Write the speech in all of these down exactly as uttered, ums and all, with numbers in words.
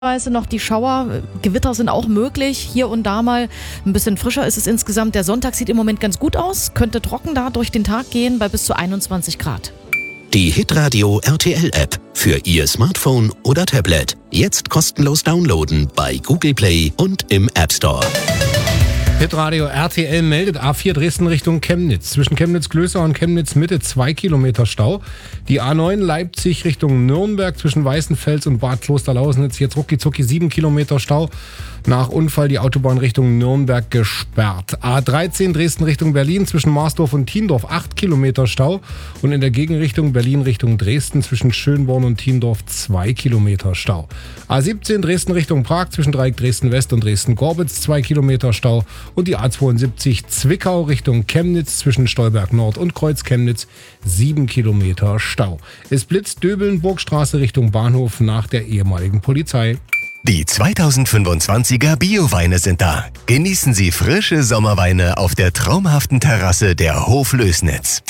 Noch die Schauer, Gewitter sind auch möglich, hier und da mal ein bisschen frischer ist es insgesamt. Der Sonntag sieht im Moment ganz gut aus, könnte trocken da durch den Tag gehen bei bis zu einundzwanzig Grad. Die Hitradio R T L-App für Ihr Smartphone oder Tablet. Jetzt kostenlos downloaden bei Google Play und im App Store. Hitradio R T L meldet A vier Dresden Richtung Chemnitz. Zwischen Chemnitz-Glößau und Chemnitz-Mitte zwei Kilometer Stau. Die A neun Leipzig Richtung Nürnberg zwischen Weißenfels und Bad Klosterlausnitz. Jetzt rucki zucki sieben Kilometer Stau. Nach Unfall die Autobahn Richtung Nürnberg gesperrt. A dreizehn Dresden Richtung Berlin zwischen Marsdorf und Thiendorf acht Kilometer Stau. Und in der Gegenrichtung Berlin Richtung Dresden zwischen Schönborn und Thiendorf zwei Kilometer Stau. A siebzehn Dresden Richtung Prag zwischen Dreieck Dresden West und Dresden-Gorbitz zwei Kilometer Stau. Und die A zweiundsiebzig Zwickau Richtung Chemnitz zwischen Stolberg Nord und Kreuz Chemnitz sieben Kilometer Stau. Es blitzt Döbeln-Burgstraße Richtung Bahnhof nach der ehemaligen Polizei. Die zweitausendfünfundzwanziger Bio-Weine sind da. Genießen Sie frische Sommerweine auf der traumhaften Terrasse der Hof Lößnitz.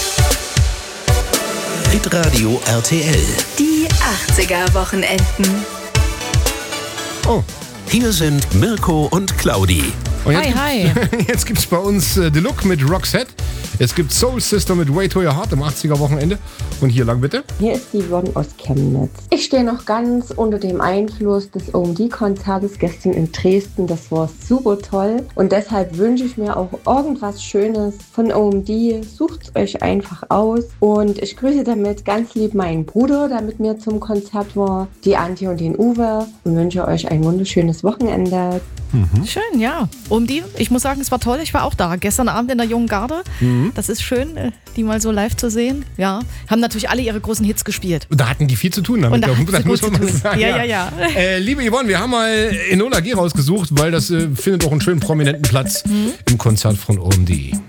Hitradio R T L. Die achtziger-Wochenenden. Oh. Hier sind Mirko und Claudi. Und jetzt Hi, gibt's, jetzt gibt's bei uns äh, The Look mit Roxette. Es gibt Soul Sister mit Way to Your Heart im achtziger-Wochenende. Und hier lang bitte. Hier ist die Yvonne aus Chemnitz. Ich stehe noch ganz unter dem Einfluss des O M D-Konzertes gestern in Dresden. Das war super toll. Und deshalb wünsche ich mir auch irgendwas Schönes von O M D. Sucht es euch einfach aus. Und ich grüße damit ganz lieb meinen Bruder, der mit mir zum Konzert war, die Antje und den Uwe. Und wünsche euch ein wunderschönes Wochenende. Mhm. Schön, ja. Um die, ich muss sagen, es war toll. Ich war auch da. Gestern Abend in der Jungen Garde. Mhm. Das ist schön, die mal so live zu sehen. Ja. Haben natürlich alle ihre großen Hits gespielt. Und da hatten die viel zu tun damit. Und da das muss man mal sagen. Ja, ja, ja. Äh, liebe Yvonne, wir haben mal Enola Gay rausgesucht, weil das äh, findet auch einen schönen prominenten Platz mhm. im Konzert von O M D.